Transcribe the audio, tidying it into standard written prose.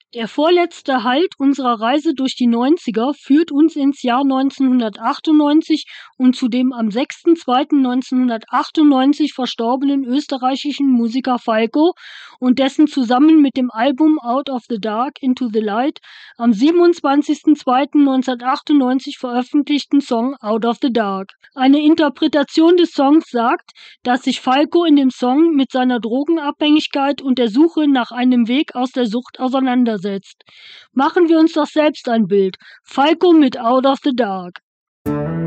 Der vorletzte Halt unserer Reise durch die 90er führt uns ins Jahr 1998 und zu dem am 6.2.1998 verstorbenen österreichischen Musiker Falco und dessen zusammen mit dem Album Out of the Dark Into the Light am 27.2.1998 veröffentlichten Song Out of the Dark. Eine Interpretation des Songs sagt, dass sich Falco in dem Song mit seiner Drogenabhängigkeit und der Suche nach einem Weg aus der Sucht auseinandersetzt. Machen wir uns doch selbst ein Bild. Falco mit Out of the Dark.